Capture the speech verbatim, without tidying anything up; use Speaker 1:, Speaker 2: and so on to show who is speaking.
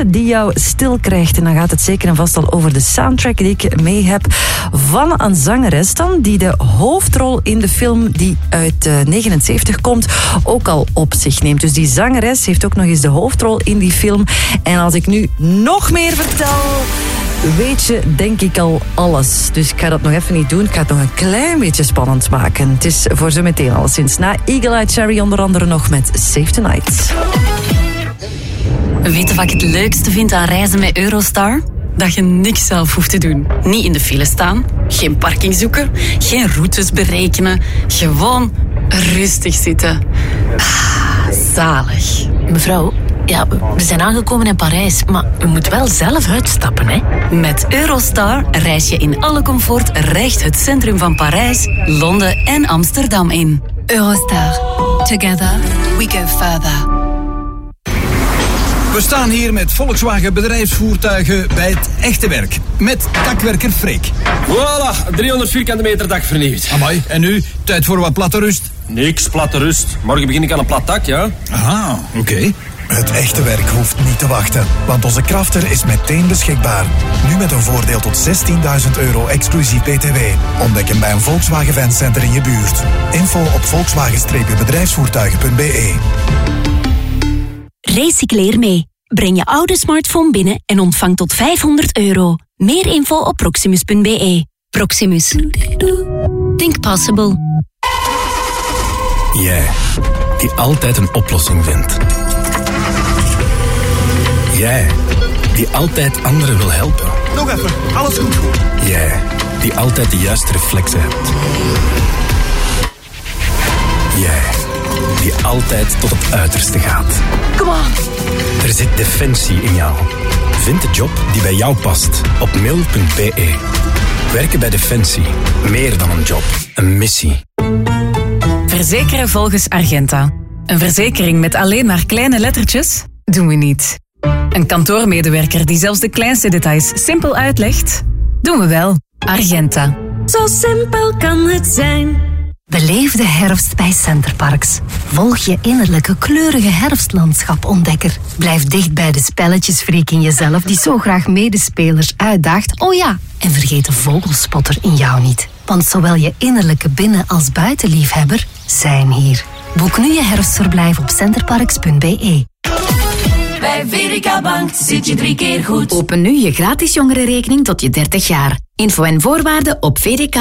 Speaker 1: die jou stil krijgt. En dan gaat het zeker en vast al over de soundtrack die ik mee heb van een zangeres dan, die de hoofdrol in de film die uit uh, negenenzeventig komt ook al op zich neemt. Dus die zangeres heeft ook nog eens de hoofdrol in die film. En als ik nu nog meer vertel, weet je denk ik al alles. Dus ik ga dat nog even niet doen. Ik ga het nog een klein beetje spannend maken. Het is voor zo meteen alleszins. Na Eagle Eye Cherry onder andere nog met Save Tonight.
Speaker 2: Weet je wat ik het leukste vind aan reizen met Eurostar? Dat je niks zelf hoeft te doen. Niet in de file staan, geen parking zoeken, geen routes berekenen. Gewoon rustig zitten. Ah, zalig.
Speaker 3: Mevrouw, ja, we zijn aangekomen in Parijs, maar u moet wel zelf uitstappen, hè?
Speaker 2: Met Eurostar reis je in alle comfort recht het centrum van Parijs, Londen en Amsterdam in. Eurostar. Together we go further.
Speaker 4: We staan hier met Volkswagen bedrijfsvoertuigen bij het echte werk. Met dakwerker Freek.
Speaker 5: Voilà, driehonderd vierkante meter dak vernieuwd.
Speaker 4: Amai, en nu? Tijd voor wat platte rust?
Speaker 5: Niks, platte rust. Morgen begin ik aan een plat dak, ja?
Speaker 4: Aha, oké. Okay.
Speaker 6: Het echte werk hoeft niet te wachten, want onze Crafter is meteen beschikbaar. Nu met een voordeel tot zestienduizend euro exclusief B T W. Ontdek hem bij een Volkswagen Fancenter in je buurt. Info op volkswagen bedrijfsvoertuigen punt b e.
Speaker 7: Recycleer mee. Breng je oude smartphone binnen en ontvang tot vijfhonderd euro. Meer info op proximus punt b e. Proximus. Think possible.
Speaker 8: Jij, die altijd een oplossing vindt. Jij, die altijd anderen wil helpen.
Speaker 6: Nog even, alles goed goed.
Speaker 8: Jij, die altijd de juiste reflexen hebt. Jij, die altijd tot het uiterste gaat.
Speaker 3: Kom on.
Speaker 8: Er zit defensie in jou. Vind de job die bij jou past op mil punt b e. Werken bij Defensie. Meer dan een job. Een missie.
Speaker 2: Verzekeren volgens Argenta. Een verzekering met alleen maar kleine lettertjes? Doen we niet. Een kantoormedewerker die zelfs de kleinste details simpel uitlegt? Doen we wel. Argenta.
Speaker 7: Zo simpel kan het zijn. Beleef de herfst bij Centerparks. Volg je innerlijke kleurige herfstlandschap-ontdekker. Blijf dicht bij de spelletjesfreak in jezelf die zo graag medespelers uitdaagt. Oh ja, en vergeet de vogelspotter in jou niet. Want zowel je innerlijke binnen- als buitenliefhebber zijn hier. Boek nu je herfstverblijf op centerparks punt b e.
Speaker 9: Bij V D K Bank zit je drie keer goed.
Speaker 7: Open nu je gratis jongerenrekening tot je dertig jaar. Info en voorwaarden op v d k